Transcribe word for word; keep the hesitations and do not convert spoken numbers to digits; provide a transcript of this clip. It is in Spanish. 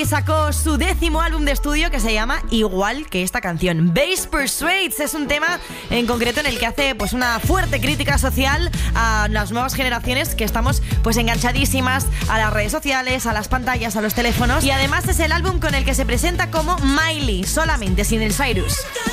Miley sacó su décimo álbum de estudio que se llama igual que esta canción. Bass Persuades es un tema en concreto en el que hace pues una fuerte crítica social a las nuevas generaciones que estamos pues enganchadísimas a las redes sociales, a las pantallas, a los teléfonos, y además es el álbum con el que se presenta como Miley, solamente sin el Cyrus.